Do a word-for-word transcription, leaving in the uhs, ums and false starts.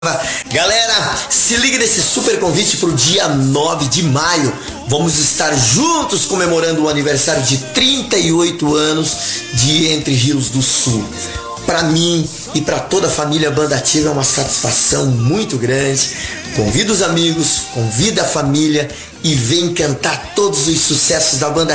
Galera, se liga nesse super convite pro dia nove de maio. Vamos estar juntos comemorando o aniversário de trinta e oito anos de Entre Rios do Sul. Para mim e para toda a família Banda Ativa é uma satisfação muito grande. Convido os amigos, convida a família e vem cantar todos os sucessos da Banda